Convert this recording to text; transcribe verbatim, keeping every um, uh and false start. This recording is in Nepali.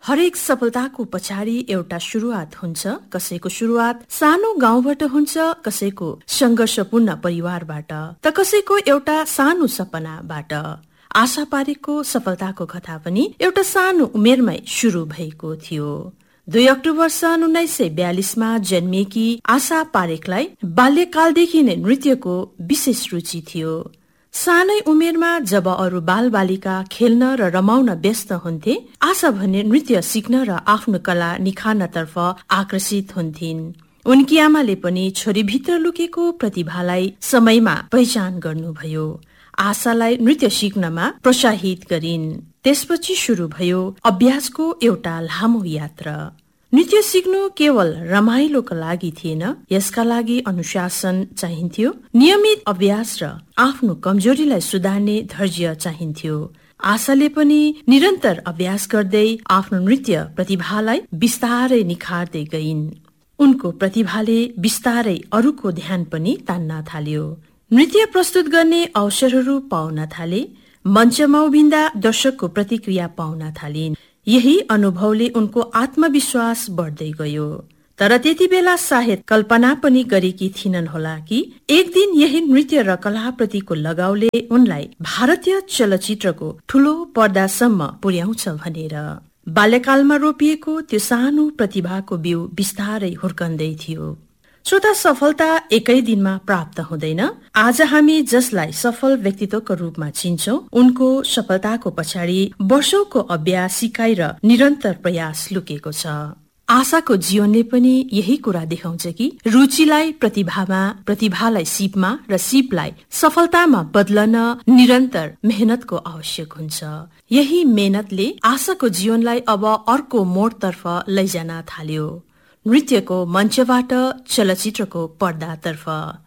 हरेक सफलताको पछाडि एउटा सुरुवात हुन्छ। कसैको सुरुवात सानो गाउँबाट हुन्छ, कसैको संघर्षपूर्ण परिवारबाट, त कसैको एउटा सानो सपनाबाट। आशा पारेखको सफलताको कथा पनि एउटा सानो उमेरमै सुरु भएको थियो। दुई अक्टोबर सन् उन्नाइस सय बयालिसमा जन्मिएकी आशा पारेखलाई बाल्यकालदेखि नै नृत्यको विशेष रुचि थियो। सानै उमेरमा जब अरू बाल बालिका खेल्न र रमाउन व्यस्त हुन्थे, आशा भने नृत्य सिक्न र आफ्नो कला निखार्नतर्फ आकर्षित हुन्थिन्। उनकी आमाले पनि छोरीभित्र लुकेको प्रतिभालाई समयमा पहिचान गर्नुभयो। आशालाई नृत्य सिक्नमा प्रोत्साहित गरिन्। त्यसपछि सुरु भयो अभ्यासको एउटा लामो यात्रा। नृत्य सिक्नु केवल रमाइलोका लागि थिएन, यसका लागि अनुशासन चाहिन्थ्यो, नियमित अभ्यास र आफ्नो कमजोरीलाई सुधार्ने धैर्य चाहिन्थ्यो। आशाले पनि निरन्तर अभ्यास गर्दै आफ्नो नृत्य प्रतिभालाई बिस्तारै निखार्दै गइन्। उनको प्रतिभाले बिस्तारै अरूको ध्यान पनि तान्न थाल्यो। नृत्य प्रस्तुत गर्ने अवसरहरू पाउन थाले, मञ्चमा उभिँदा दर्शकको प्रतिक्रिया पाउन थालिन्। यही अनुभवले उनको आत्मविश्वास बढ्दै गयो। तर त्यति बेला सायद कल्पना पनि गरेकी थिइनन् होला कि एक दिन यही नृत्य र कलाप्रतिको लगावले उनलाई भारतीय चलचित्रको ठूलो पर्दासम्म पुर्याउँछ भनेर। बाल्यकालमा रोपिएको त्यो सानो प्रतिभाको बिउ बिस्तारै हुर्कँदै थियो। श्रोता, सफलता एकै दिनमा प्राप्त हुँदैन। आज हामी जसलाई सफल व्यक्तित्वको रूपमा चिन्छौं, उनको सफलताको पछाडि वर्षौंको अभ्यास, सिकाइ र निरन्तर प्रयास लुकेको छ। आशाको जीवनले पनि यही कुरा देखाउँछ कि रुचिलाई प्रतिभामा, प्रतिभालाई सिपमा र सिपलाई सफलतामा बदलन निरन्तर मेहनतको आवश्यक हुन्छ। यही मेहनतले आशाको जीवनलाई अब अर्को मोडतर्फ लैजान थाल्यो, नृत्यको मञ्चबाट चलचित्रको पर्दातर्फ।